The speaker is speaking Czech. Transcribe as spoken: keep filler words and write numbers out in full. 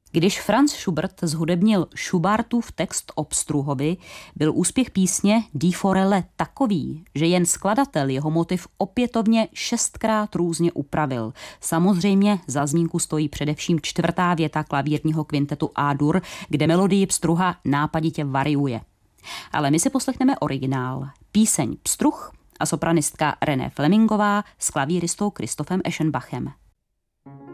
Když Franz Schubert zhudebnil Schubertův text o Pstruhovi, byl úspěch písně Die Forelle takový, že jen skladatel jeho motiv opětovně šestkrát různě upravil. Samozřejmě za zmínku stojí především čtvrtá věta klavírního kvintetu A-dur, kde melodii Pstruha nápaditě variuje. Ale my si poslechneme originál, píseň Pstruh a sopranistka René Flemingová s klavíristou Christophem Eschenbachem.